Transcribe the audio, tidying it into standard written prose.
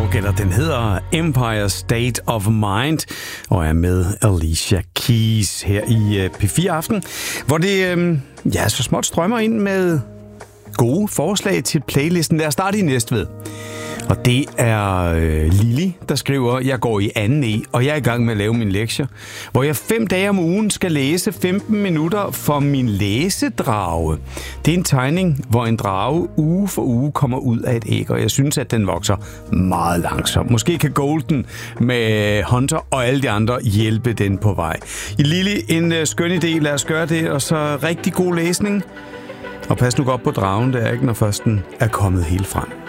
Dog, eller den hedder Empire State of Mind, og er med Alicia Keys her i P4 Aften, hvor det så småt strømmer ind med gode forslag til playlisten. Lad os starte i Næstved. Og det er Lili, der skriver, jeg går i 2. E, og jeg er i gang med at lave min lektier, hvor jeg 5 dage om ugen skal læse 15 minutter for min læsedrage. Det er en tegning, hvor en drage uge for uge kommer ud af et æg, og jeg synes, at den vokser meget langsomt. Måske kan Golden med Hunter og alle de andre hjælpe den på vej. Lili, en skøn idé, lad os gøre det, og så rigtig god læsning. Og pas nu godt på dragen, det er ikke, når først den er kommet helt frem.